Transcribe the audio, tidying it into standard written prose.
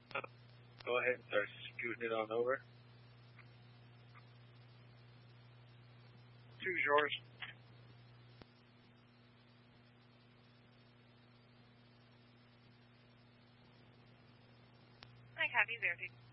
Go ahead and start scooting it on over. Choose yours. I copy 0.